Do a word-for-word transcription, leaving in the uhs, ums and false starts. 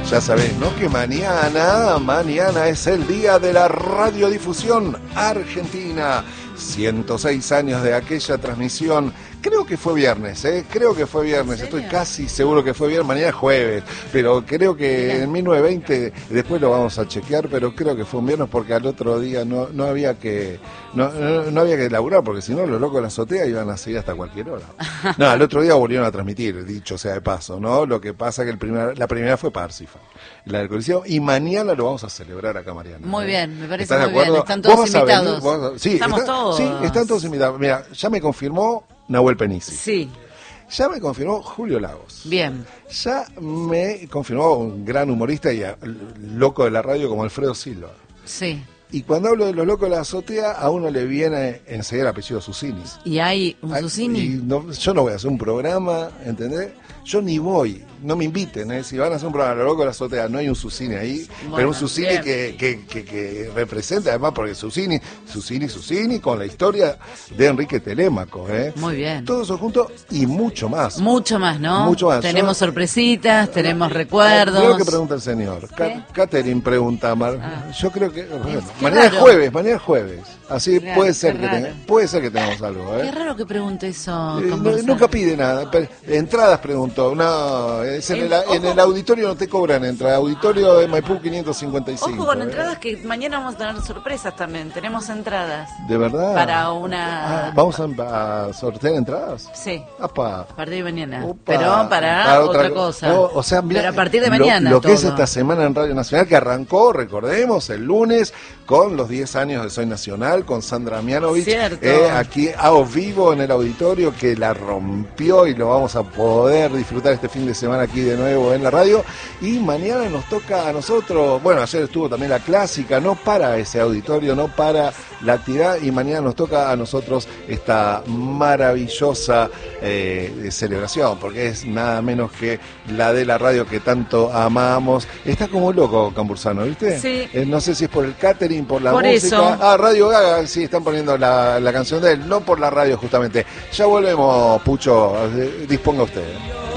Ya sabés, ¿no? Que mañana, mañana es el día de la radiodifusión argentina. ciento seis años de aquella transmisión. Creo que fue viernes, ¿eh? Creo que fue viernes. Estoy casi seguro que fue viernes. Mañana es jueves. Pero creo que en mil novecientos veinte, después lo vamos a chequear, pero creo que fue un viernes porque al otro día no, no había que no, no, no había que laburar, porque si no, los locos de la azotea iban a seguir hasta cualquier hora. No, al otro día volvieron a transmitir, dicho sea de paso, ¿no? Lo que pasa que el primer, la primera fue Parsifal, la del Coliseo, y mañana lo vamos a celebrar acá, Mariana. Muy ¿eh? bien, me parece ¿Estás muy de acuerdo? bien. Están todos invitados. Venir, vos, sí, Estamos está, todos. Sí, están todos invitados. Mira, ya me confirmó Nahuel Penisi. Sí. Ya me confirmó Julio Lagos. Bien. Ya me confirmó un gran humorista y a, loco de la radio como Alfredo Silva. Sí. Y cuando hablo de los locos de la azotea, a uno le viene enseguida el apellido Susini. ¿Y hay un Ay, Susini? y no, yo no voy a hacer un programa, ¿entendés? Yo ni voy, no me inviten, ¿eh? Si van a hacer un programa de los locos de la azotea, no hay un Susini ahí, Bueno, pero un Susini bien. que, que, que, que representa, además, porque Susini, Susini, Susini, con la historia de Enrique Telémaco, ¿eh? Muy bien. Todo eso junto y mucho más. Mucho más, ¿no? Mucho más. Tenemos Yo- sorpresitas, tenemos recuerdos. Creo que pregunta el señor. ¿Qué? Ca- Catherine pregunta. Mar- Ah. Yo creo que. Bueno, qué mañana es raro. jueves, mañana es jueves. Así Raro, puede ser qué que raro. tenga- puede ser que tengamos algo, Qué ¿eh? raro que pregunte eso. Eh, no- conversar. nunca pide nada. Pe- Entradas preguntó. No, es en, Eh, el, en el ojo. auditorio no te cobran entrada. Auditorio de Maipú quinientos cincuenta y cinco. Ojo con ¿eh? entradas, que mañana vamos a tener sorpresas también. Tenemos entradas ¿De verdad? para una... Ah, ¿Vamos a, a sortear entradas? Sí, Apa. a partir de mañana. Opa. Pero para, Para otra, cosa. No, o sea, mirá, Pero a partir de lo- mañana Lo, que es todo. esta semana en Radio Nacional, que arrancó, recordemos, el lunes, con los diez años de Soy Nacional, con Sandra Mianovich, Cierto. eh, aquí a vivo en el auditorio, que la rompió y lo vamos a poder disfrutar este fin de semana aquí de nuevo en la radio. Y mañana nos toca a nosotros, bueno, ayer estuvo también la clásica, no para ese auditorio, no para la actividad, y mañana nos toca a nosotros esta maravillosa eh, celebración, porque es nada menos que la de la radio que tanto amamos. Está como loco Cambursano, ¿viste? Sí. Eh, no sé si es por el catering, por la Por música. eso. Ah, Radio Gaga, sí, están poniendo la, la canción de él, no por la radio justamente. Ya volvemos, Pucho, eh, disponga usted.